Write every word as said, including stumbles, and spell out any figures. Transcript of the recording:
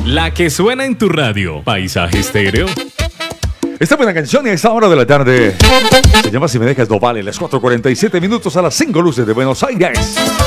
La que suena en tu radio. Paisaje Estéreo. Esta buena canción y a esta hora de la tarde se llama Si me dejas no vale. Las cuatro cuarenta y siete minutos a las cinco luces de Buenos Aires.